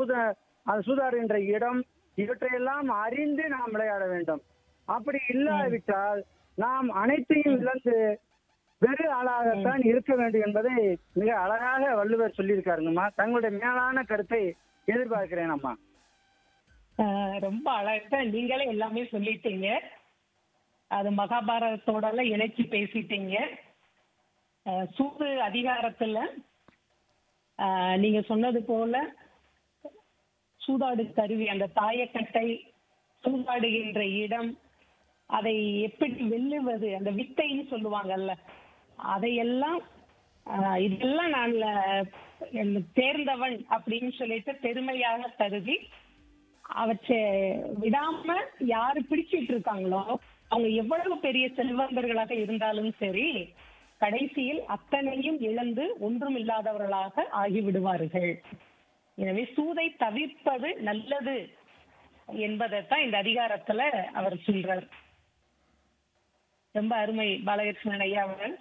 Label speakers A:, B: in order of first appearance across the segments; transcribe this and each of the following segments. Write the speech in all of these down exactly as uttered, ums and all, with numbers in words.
A: சூத அது சூதாடுகின்ற இடம் இவற்றையெல்லாம் அறிந்து நாம் விளையாட வேண்டும். அப்படி இல்லாவிட்டால் நாம் அனைத்தையும் இழந்து வெறு ஆளாகத்தான் இருக்க வேண்டும் என்பதை மிக அழகாக வள்ளுவர் சொல்லியிருக்காருங்கம்மா. தங்களுடைய மேலான கருத்தை எதிர்பார்க்கிறேன் அம்மா.
B: ஆஹ் ரொம்ப அழகா நீங்களே எல்லாமே சொல்லிட்டீங்க. அது மகாபாரதத்தோட எல்லாம் இணைச்சு பேசிட்டீங்க. ஆஹ் சூது அதிகாரத்துல ஆஹ் நீங்க சொன்னது போல சூதாடு கருவி, அந்த தாயக்கட்டை, சூதாடுகின்ற இடம், அதை எப்படி வெல்லுவது, அந்த வித்தைன்னு சொல்லுவாங்கல்ல, அதையெல்லாம் ஆஹ் இதெல்லாம் நான் தேர்ந்தவன் அப்படின்னு சொல்லிட்டு பெருமையாக கருதி அவற்றை விடாம யாரு பிடிச்சிட்டு இருக்காங்களோ அவங்க எவ்வளவு பெரிய செல்வந்தர்களாக இருந்தாலும் சரி, கடைசியில் அத்தனையும் இழந்து ஒன்றும் இல்லாதவர்களாக ஆகிவிடுவார்கள். எனவே சூதை தவிர்ப்பது நல்லது என்பதைத்தான் இந்த அதிகாரத்துல அவர் சொல்றார். ரொம்ப அருமை பாலகிருஷ்ணன் ஐயா அவர்கள்.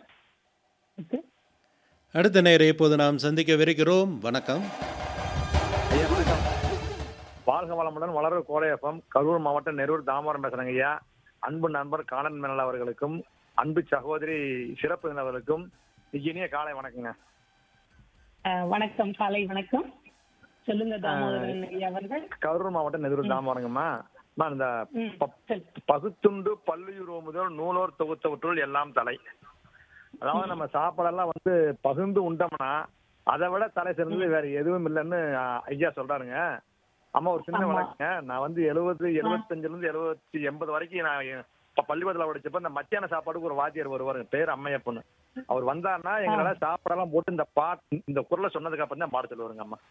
C: அடுத்த நேரை இப்போது நாம் சந்திக்கவிருக்கிறோம். வணக்கம்
D: ஐயா. வணக்கம். வாழ்க வளமுடன் வளர கோடையப்பம் கரூர் மாவட்டம் நெரூர் தாமரம் பேசுறேங்க ஐயா. அன்பு நண்பர் காணன் மேனல் அவர்களுக்கும் அன்பு சகோதரி சிறப்பு அவர்களுக்கும் இனிய காலை வணக்கங்க.
B: வணக்கம், காலை வணக்கம். சொல்லுங்க தாமோதரன் ஐயா அவர்கள்.
D: கரூர் மாவட்டம் நெரூர் தாமரங்கம்மா. இந்த பகுத்துண்டு பல்லுயிரோ முதல் நூலோர் தொகுத்தவற்றுள் எல்லாம் தலை. அதாவது நம்ம சாப்பாடெல்லாம் வந்து பகுந்து உண்டோம்னா அதை விட தலை சிறந்தது வேற எதுவும் இல்லைன்னு ஐயா சொல்றாருங்க. அம்மா ஒரு சின்ன வழக்குங்க. நான் வந்து எழுபது எழுபத்தஞ்சுல இருந்து எழுபத்தி எண்பது வரைக்கும் நான் பள்ளிக்கூடத்துல படிச்சப்ப இந்த மத்தியான சாப்பாடுக்கு ஒரு வாத்தியார் வருவாரு, பேர் அம்மையப்பன்னு. அவர் வந்தாருன்னா எங்களால சாப்பாடெல்லாம் போட்டு இந்த பாட்டு இந்த குரலை சொன்னதுக்கு அப்புறம் தான் பாட சொல்லுவாருங்க அம்மா.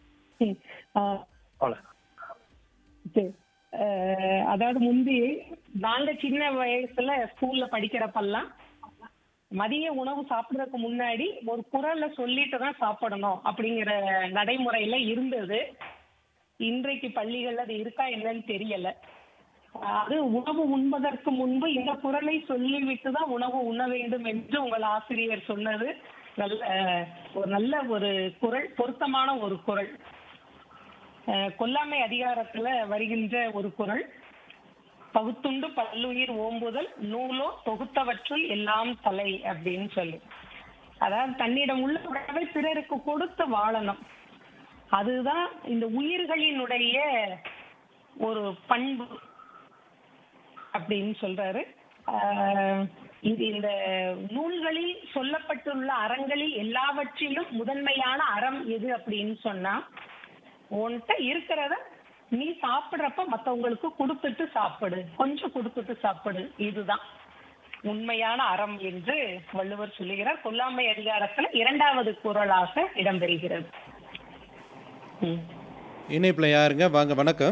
B: அதாவது முந்தி நாங்க சின்ன வயசுல ஸ்கூல்ல படிக்கிறப்பெல்லாம் மதிய உணவு சாப்பிடறதுக்கு முன்னாடி ஒரு குரல்ல சொல்லிட்டு தான் சாப்பிடணும் அப்படிங்கிற நடைமுறையில இருந்தது. இன்றைக்கு பள்ளிகள்ல அது இருக்கா என்னன்னு தெரியல. அது உணவு உண்பதற்கு முன்பு இந்த குரலை சொல்லிவிட்டு தான் உணவு உண்ண வேண்டும் என்று உங்கள் ஆசிரியர் சொன்னது நல்ல ஒரு நல்ல ஒரு குரல், பொருத்தமான ஒரு குரல். கொல்லாமை அதிகாரத்துல வருகின்ற ஒரு குரல், பகுத்துண்டு பல்லுயிர் ஓம்புதல் நூலோ தொகுத்தவற்றுள் எல்லாம் தலை அப்படின்னு சொல்லி. அதாவது தன்னிடம் உள்ள உணவை பிறருக்கு கொடுத்து வாழணும். அதுதான் இந்த உயிர்களினுடைய ஒரு பண்பு அப்படின்னு சொல்றாரு. ஆஹ் இந்த நூல்களில் சொல்லப்பட்டுள்ள அறங்களில் எல்லாவற்றிலும் முதன்மையான அறம் எது அப்படின்னு சொன்னா, உன்கிட்ட இருக்கிறத நீ சாப்பிடுறப்ப மற்றவங்களுக்கு கொடுத்துட்டு சாப்பிடு, கொஞ்சம் கொடுத்துட்டு சாப்பிடு, இதுதான் உண்மையான அறம் என்று வள்ளுவர் சொல்லுகிறார். கொல்லாமை அதிகாரத்துல இரண்டாவது குறளாக இடம்பெறுகிறது.
C: இணைப்புல யாருங்க? வாங்க. வணக்கம்.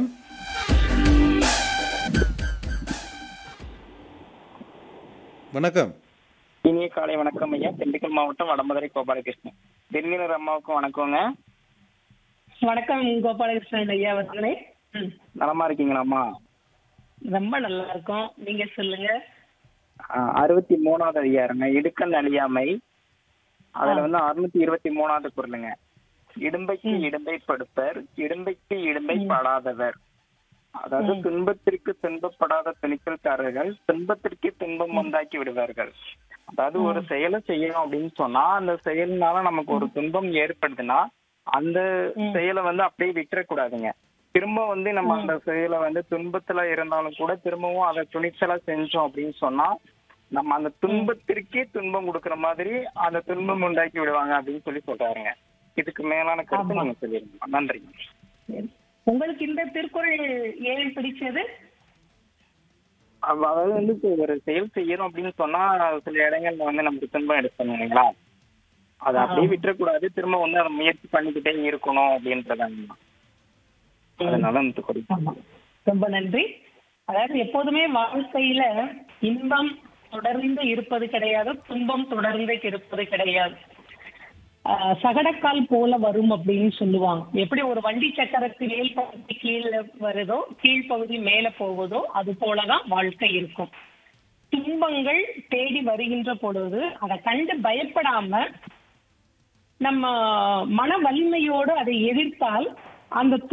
C: வணக்கம்.
E: இனிய காலை வணக்கம் ஐயா. திண்டுக்கல் மாவட்டம் வடமதுரை கோபாலகிருஷ்ணன். திருநீலர் அம்மாவுக்கும் வணக்கங்க.
B: வணக்கம் கோபாலகிருஷ்ணன் ஐயா அவர்களே.
E: நலமா இருக்கீங்களாம்மா?
B: ரொம்ப நல்லா இருக்கும். நீங்க சொல்லுங்க.
E: அறுபத்தி மூணாவது அதிகாரங்க இடுக்கண் அழியாமை. அதுல வந்து அறுநூத்தி இருபத்தி மூணாவது குறளுங்க. இடும்பைக்கு இடும்பை படுப்பர், இடும்பைக்கு இடும்பை படாதவர். அதாவது துன்பத்திற்கு துன்பப்படாத துணிச்சல்காரர்கள் துன்பத்திற்கு துன்பம் உண்டாக்கி விடுவார்கள். அதாவது ஒரு செயலை செய்யணும் அப்படின்னு சொன்னா அந்த செயல்னால நமக்கு ஒரு துன்பம் ஏற்படுதுன்னா அந்த செயலை வந்து அப்படியே விட்டுறக்கூடாதுங்க. திரும்ப வந்து நம்ம அந்த செயலை வந்து துன்பத்துல இருந்தாலும் கூட திரும்பவும் அதை துணிச்சலா செஞ்சோம் அப்படின்னு சொன்னா நம்ம அந்த துன்பத்திற்கே துன்பம் கொடுக்கற மாதிரி அந்த துன்பம் உண்டாக்கி விடுவாங்க அப்படின்னு சொல்லி சொல்றாருங்க. இதுக்கு மேலான கருத்து நீங்க சொல்லிருங்க. நன்றிங்க.
B: உங்களுக்கு இந்த திருக்குறள் ஏன் பிடிச்சது?
E: அதாவது வந்து ஒரு செயல் செய்யணும் அப்படின்னு சொன்னா சில இடங்கள்ல வந்து நமக்கு துன்பம் எடுக்கணும் இல்லைங்களா, அதை அப்படியே விட்டுறக்கூடாது, திரும்ப வந்து அதை முயற்சி பண்ணிக்கிட்டே இருக்கணும் அப்படின்றதாங்க. அதனால
B: ரொம்ப நன்றி. அதாவது எப்போதுமே வாழ்க்கையில இன்பம் தொடர்ந்து இருப்பது கிடையாது, துன்பம் தொடர்ந்து இருப்பது கிடையாது. சகடக்கால் போல வரும் அப்படின்னு சொல்லுவாங்க. எப்படி ஒரு வண்டி சக்கரத்து மேல் பகுதி கீழே வருதோ கீழ்ப்பகுதி மேல போவதோ அது போலதான் வாழ்க்கை இருக்கும். துன்பங்கள் தேடி வருகின்ற பொழுது அதை கண்டு பயப்படாம நம்ம மன வலிமையோடு அதை எதிர்த்தால் அந்த